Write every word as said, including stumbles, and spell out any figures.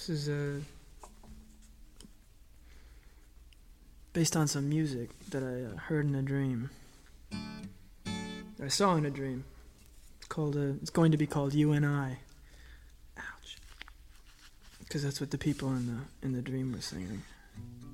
This is uh, based on some music that I uh, heard in a dream. I saw in a dream. It's called. Uh, it's going to be called "You and I." Ouch. Because that's what the people in the in the dream were singing.